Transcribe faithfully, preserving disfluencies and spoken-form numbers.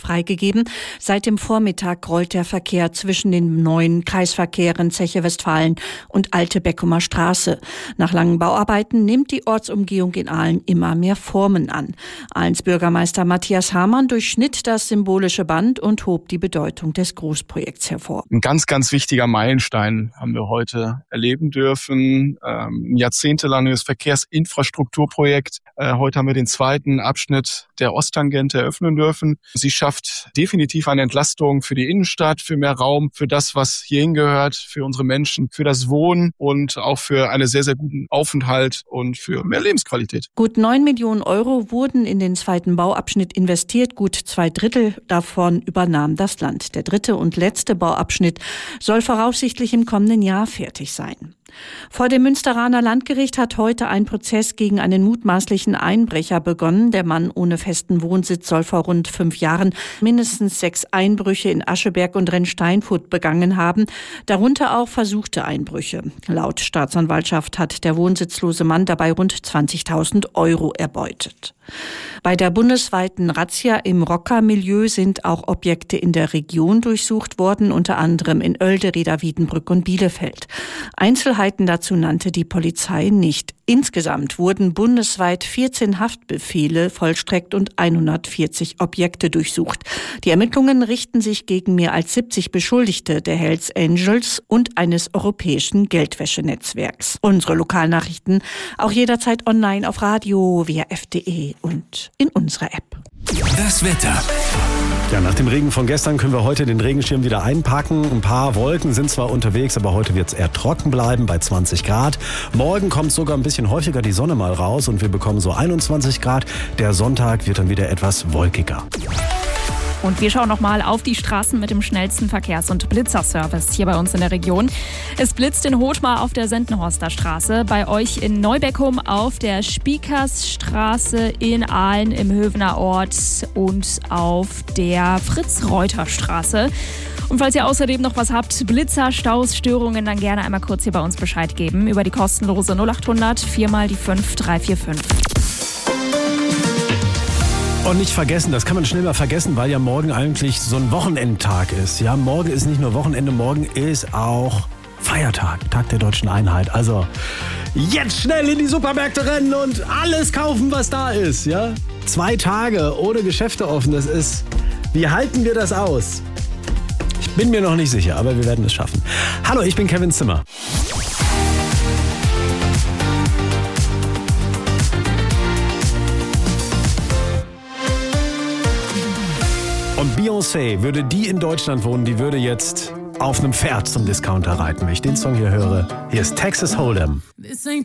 freigegeben. Seit dem Vormittag rollt der Verkehr zwischen den neuen Kreisverkehren Zeche-Westfalen und Alte Beckumer Straße. Nach langen Bauarbeiten nimmt die Ortsumgehung in Aalen immer mehr Formen an. Ahlens Bürgermeister Matthias Hamann durchschnitt das symbolische Band und hob die Bedeutung des Großprojekts hervor. Ein ganz, ganz wichtiger Meilenstein haben wir heute erleben dürfen. Ähm, ein jahrzehntelanges Verkehrsinfrastrukturprojekt. Äh, heute haben wir den zweiten Abschnitt der Osttangente eröffnen dürfen. Sie schafft definitiv eine Entlastung für die Innenstadt, für mehr Raum, für das, was hierhin gehört, für unsere Menschen, für das Wohnen und auch für einen sehr, sehr guten Aufenthalt und für mehr Lebensqualität. Gut neun Millionen Euro wurden in den zweiten Bauabschnitt investiert. Gut zwei Drittel davon übernahm das Land. Der dritte und letzte Bauabschnitt soll voraussichtlich im kommenden Jahr fertig sein. Vor dem Münsteraner Landgericht hat heute ein Prozess gegen einen mutmaßlichen Einbrecher begonnen. Der Mann ohne festen Wohnsitz soll vor rund fünf Jahren mindestens sechs Einbrüche in Ascheberg und Rennsteinfurt begangen haben, darunter auch versuchte Einbrüche. Laut Staatsanwaltschaft hat der wohnsitzlose Mann dabei rund zwanzigtausend Euro erbeutet. Bei der bundesweiten Razzia im Rockermilieu sind auch Objekte in der Region durchsucht worden, unter anderem in Oelde, Reda, Wiedenbrück und Bielefeld. Einzelheiten dazu nannte die Polizei nicht. Insgesamt wurden bundesweit vierzehn Haftbefehle vollstreckt und hundertvierzig Objekte durchsucht. Die Ermittlungen richten sich gegen mehr als siebzig Beschuldigte der Hells Angels und eines europäischen Geldwäschenetzwerks. Unsere Lokalnachrichten auch jederzeit online auf Radio, W R F punkt de und in unserer App. Das Wetter. Ja, nach dem Regen von gestern können wir heute den Regenschirm wieder einpacken. Ein paar Wolken sind zwar unterwegs, aber heute wird es eher trocken bleiben bei zwanzig Grad. Morgen kommt sogar ein bisschen häufiger die Sonne mal raus und wir bekommen so einundzwanzig Grad. Der Sonntag wird dann wieder etwas wolkiger. Und wir schauen nochmal auf die Straßen mit dem schnellsten Verkehrs- und Blitzerservice hier bei uns in der Region. Es blitzt in Hothmar auf der Sendenhorster Straße, bei euch in Neubeckum auf der Spiekersstraße, in Aalen im Hövener Ort und auf der Fritz-Reuter-Straße. Und falls ihr außerdem noch was habt, Blitzer, Staus, Störungen, dann gerne einmal kurz hier bei uns Bescheid geben über die kostenlose null acht hundert vier mal die fünf drei vier fünf. Und nicht vergessen, das kann man schnell mal vergessen, weil ja morgen eigentlich so ein Wochenendtag ist. Ja, morgen ist nicht nur Wochenende, morgen ist auch Feiertag, Tag der Deutschen Einheit. Also jetzt schnell in die Supermärkte rennen und alles kaufen, was da ist. Ja, zwei Tage ohne Geschäfte offen, das ist, wie halten wir das aus? Ich bin mir noch nicht sicher, aber wir werden es schaffen. Hallo, ich bin Kevin Zimmer. Und Beyoncé, würde die in Deutschland wohnen, die würde jetzt auf einem Pferd zum Discounter reiten. Wenn ich den Song hier höre, hier ist Texas Hold'em. This ain't